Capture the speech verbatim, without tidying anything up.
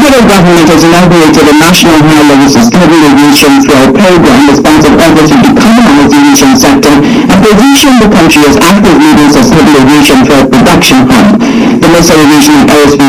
federal government has inaugurated a national high-level sustainable aviation fuel program as part of efforts to decarbonize the aviation sector and position the country as active leading sustainable aviation fuel production hub. The Minister of Aviation and Aerospace